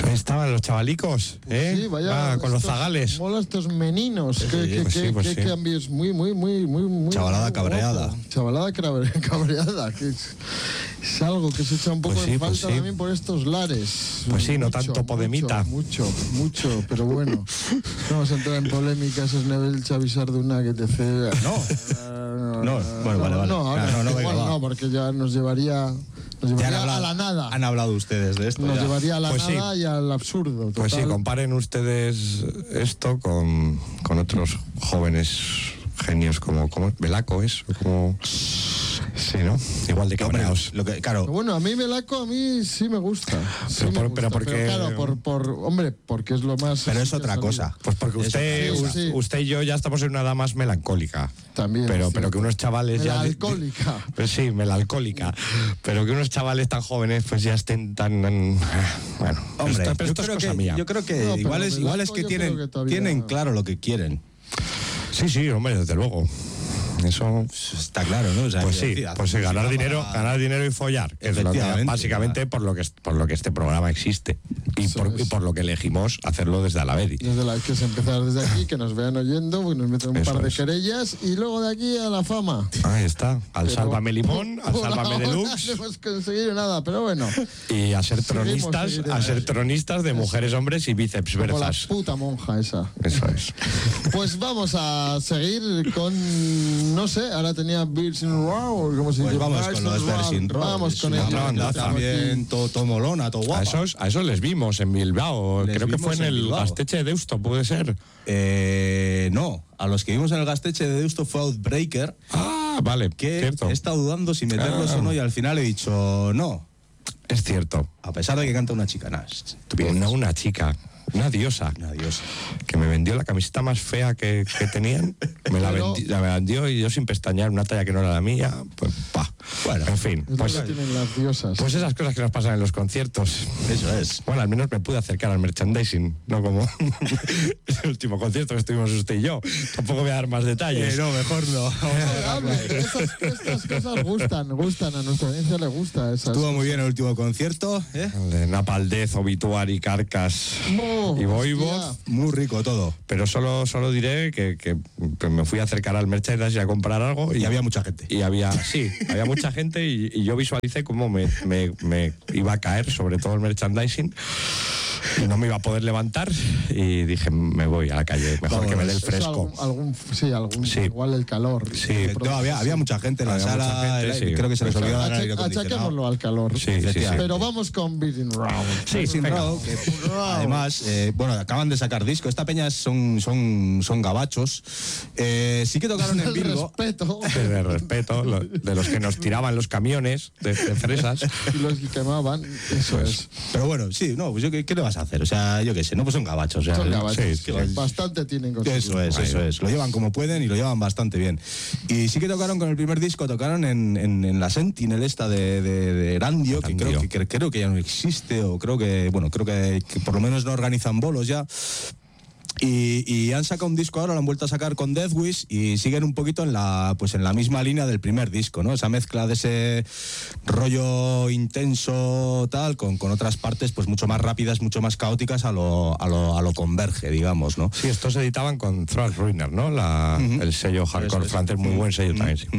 Ahí estaban los chavalicos, ¿eh? Sí, vaya. Con los zagales. Mola estos meninos. Pues Qué cambios muy. Chavalada cabreada. Guapo. Chavalada cabreada. Que es algo que se echa un poco Pues sí, en falta pues sí. también por estos lares. Pues sí, no tanto podemita. Mucho, pero bueno. No vamos a entrar en polémicas, es nivel chavisar de una que te cede. No, bueno, vale. No, porque ya nos llevaría a la nada. Han hablado ustedes de esto. Nos ya. llevaría a la Pues nada y al absurdo. Total. Pues sí, comparen ustedes esto con otros jóvenes genios como Belaco es, como... Sí, ¿no? Igual de cabreados. Claro. Bueno, a mí Belaco, a mí sí me gusta. Sí Pero me gusta, pero porque... claro, hombre, porque es lo más... Pero es otra cosa. Pues porque usted y yo ya estamos en una edad más melancólica. También. Pero que unos chavales ya... Melancólica. Pues sí, melancólica. Pero que unos chavales tan jóvenes pues ya estén tan... Bueno, Hombre, pero esto es cosa mía. yo creo que No, igual pero es que yo creo que todavía- tienen claro lo que quieren. Sí, hombre, desde luego. Eso está claro, ¿no? O sea, pues sí, ganar dinero y follar. Efectivamente, básicamente por lo que este programa existe y por lo que elegimos hacerlo desde Alavedi. Que es empezar desde aquí, que nos vean oyendo, pues nos meten un par de es. querellas y luego de aquí a la fama. Ahí está, al Sálvame Limón, al Sálvame Deluxe. No hemos conseguido nada, pero bueno. Y a ser tronistas de mujeres, hombres y bíceps Como la versas. puta monja esa. Eso es. Pues vamos a seguir con, no sé, ahora tenía Birds in Row, ¿cómo se dice? Pues vamos con los Birds in Row. Vamos con una ellos. banda también todo molona, todo guapa. A esos les vimos en Bilbao. Creo que fue en el Bilbao. Gasteche de Deusto, ¿puede ser? No, a los que vimos en el Gasteche de Deusto fue Outbreaker. Ah, vale, que cierto. he estado dudando si meterlos o no y al final he dicho no. Es cierto. A pesar de que canta una chica. Una chica. Una diosa. Que me vendió la camiseta más fea que tenían. Me la vendió y yo sin pestañear, una talla que no era la mía. Pues Bueno, en fin. Pues tienen las diosas. Pues esas cosas que nos pasan en los conciertos. Eso es. Bueno, al menos me pude acercar al merchandising, no como el último concierto que estuvimos usted y yo. Tampoco voy a dar más detalles. No, mejor no. Estas cosas gustan, a nuestra audiencia le gusta. Estuvo muy bien el último concierto. El de Napaldez, Obituary, Carcas y Voivod. Muy rico todo. Pero solo diré que me fui a acercar al merchandising y a comprar algo. Y había mucha gente. Y había mucha gente y yo visualicé cómo me iba a caer, sobre todo el merchandising. Y no me iba a poder levantar y dije, me voy a la calle, mejor que me dé el fresco. Igual el calor. Sí, había mucha gente en la sala, creo que se les olvidó dar aire acondicionado. Achaquémoslo al calor. Sí. Pero vamos con Beating Round. Sí, Round, que además, acaban de sacar disco. Esta peña son gabachos. Sí que tocaron en Bilbo. De respeto, de los que nos tiraban los camiones de fresas. Y los que quemaban, eso es. Pero bueno, sí, no, pues ¿qué le vas a hacer? O sea, yo qué sé, no, pues son gabachos. O sea, son gabachos, bastante tienen cosas. Eso es. Lo llevan como pueden y lo llevan bastante bien. Y sí que tocaron con el primer disco, tocaron en la Sentinel esta de Erandio, que creo que ya no existe, o creo que por lo menos no organizan bolos ya. Y han sacado un disco ahora, lo han vuelto a sacar con Deathwish y siguen un poquito en la misma línea del primer disco, ¿no? Esa mezcla de ese rollo intenso tal con otras partes pues mucho más rápidas, mucho más caóticas a lo Converge, digamos, ¿no? Sí, estos se editaban con Throat Ruiner, ¿no? El sello hardcore francés, muy buen sello también, sí.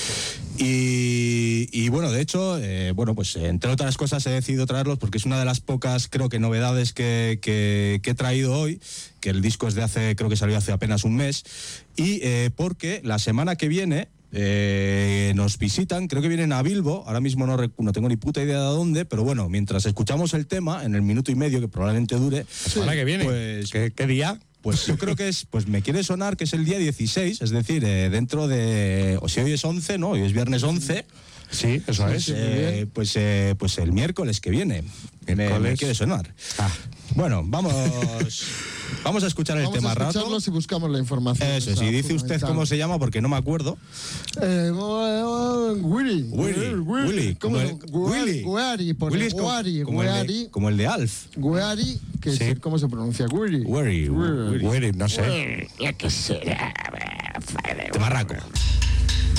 Y bueno, de hecho, pues entre otras cosas he decidido traerlos porque es una de las pocas, creo que novedades que he traído hoy, que el disco es creo que salió hace apenas un mes, y porque la semana que viene nos visitan, creo que vienen a Bilbo, ahora mismo no tengo ni puta idea de dónde, pero bueno, mientras escuchamos el tema, en el minuto y medio que probablemente dure... La semana que viene, pues, ¿qué día? Pues yo creo que me quiere sonar que es el día 16, es decir, dentro de... O si hoy es 11, ¿no? Hoy es viernes 11. Sí, eso es. Pues el miércoles que viene. Me quiere sonar. Bueno, vamos a escuchar el tema rato. Vamos a escucharlos y buscamos la información. Eso, si dice usted cómo se llama, porque no me acuerdo. Willy. Como el de Alf. Guari, ¿cómo se pronuncia? Willy, no sé. De Marraco.